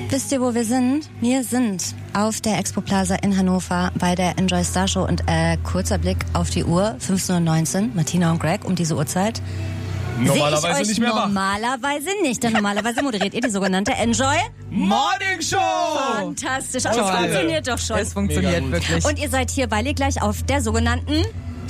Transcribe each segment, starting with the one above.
Wisst ihr, wo wir sind? Wir sind auf der Expo Plaza in Hannover bei der Enjoy Star Show und kurzer Blick auf die Uhr, 15:19 Uhr, Martina und Greg um diese Uhrzeit. Normalerweise sehe ich euch nicht mehr wach. Normalerweise nicht, denn normalerweise moderiert ihr die sogenannte Enjoy Morning Show! Fantastisch, aber es funktioniert doch schon. Es funktioniert wirklich. Und ihr seid hier, weil ihr gleich auf der sogenannten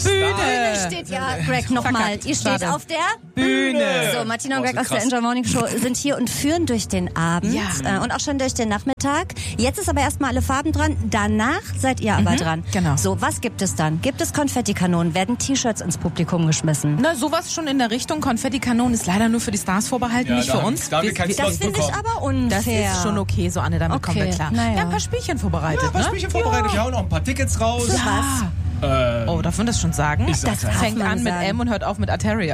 Bühne steht. Ja, Greg, nochmal. Ihr steht auf der Bühne. So, Martina und Greg aus der Enjoy Morning Show sind hier und führen durch den Abend und auch schon durch den Nachmittag. Jetzt ist aber erstmal alle Farben dran. Danach seid ihr aber dran. Genau. So, was gibt es dann? Gibt es Konfettikanonen? Werden T-Shirts ins Publikum geschmissen? Na, sowas schon in der Richtung. Konfettikanonen ist leider nur für die Stars vorbehalten, nicht für uns. Da haben wir keinen Das Slot finde ich bekommen. aber unfair. Das ist schon okay, so Anne, damit kommen wir klar. naja. Ja, ein paar Spielchen vorbereitet, Ein paar Spielchen vorbereitet. Wir hauen auch ein paar Tickets raus. Für was? Oh, darf man das schon sagen? Ich sag's Das ja. fängt Darf man an mit sagen. M und hört auf mit Arteria.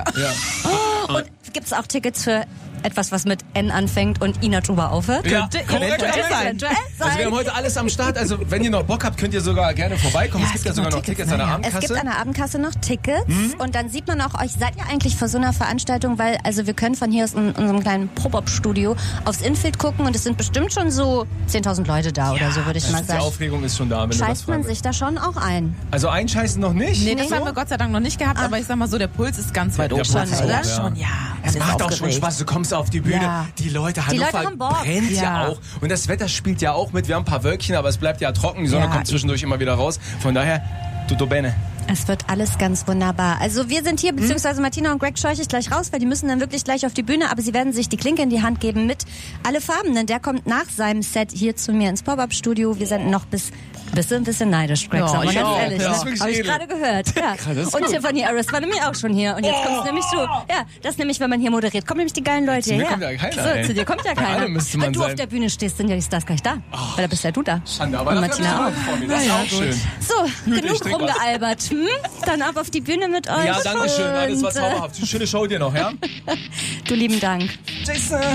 Ja. Und gibt es auch Tickets für etwas, was mit N anfängt und Ina Tuba aufhört? Ja, Könnte korrekt. eventuell sein. Also wir haben heute alles am Start. Also wenn ihr noch Bock habt, könnt ihr sogar gerne vorbeikommen. Ja, Es gibt ja sogar noch Tickets an der Es Abendkasse. gibt an der Abendkasse noch Tickets und dann sieht man auch euch, seid ihr eigentlich vor so einer Veranstaltung, weil also wir können von hier aus in unserem kleinen Pop-Up-Studio aufs Infield gucken und es sind bestimmt schon so 10.000 Leute da oder so, würde ich mal Die sagen. Aufregung ist schon da, wenn du das Scheißt man fragst. sich da schon auch ein? Also einscheißen noch nicht. Nee, das haben wir Gott sei Dank noch nicht gehabt, aber ich sag mal so, der Puls ist ganz weit Der oben. Puls ist oder? hoch, ja. Schon, ja. Es Man ist macht auch schon aufgeregt. Spaß, du kommst auf die Bühne, Ja. die Leute Leute haben haben Bock. brennt ja Ja. auch. Und das Wetter spielt ja auch mit, wir haben ein paar Wölkchen, aber es bleibt ja trocken, die Sonne Ja. kommt zwischendurch immer wieder raus. Von daher, tutto bene. Es wird alles ganz wunderbar. Also wir sind hier, beziehungsweise Martina und Greg scheuche ich gleich raus, weil die müssen dann wirklich gleich auf die Bühne, aber sie werden sich die Klinke in die Hand geben mit Alle Farben, denn der kommt nach seinem Set hier zu mir ins Pop-Up-Studio. Wir sind noch bist du ein bisschen neidisch, Greg, Ja, sag mal ich ganz auch. ehrlich. Ja. Ne? Das ist wirklich Habe ich edel. gerade gehört. Ja. Das ist Und gut. Tiffany Harris war nämlich auch schon hier. Und jetzt kommst nämlich du. Ja, das ist nämlich, wenn man hier moderiert. Kommen nämlich die geilen Leute Zu mir her. kommt ja keiner, So, ey. zu dir kommt ja Bei keiner. allem müsste man Wenn du auf sein. der Bühne stehst, sind ja die Stars gleich da. Weil da bist ja du da. Schande, aber Und dafür Martina haben wir auch. vor mir. Das ist auch schön. So, ich genug trink was. rumgealbert. Dann ab auf die Bühne mit euch. Ja, danke schön. Alles war Und, zauberhaft. Schöne Show dir noch, ja? Du lieben Dank. Jason.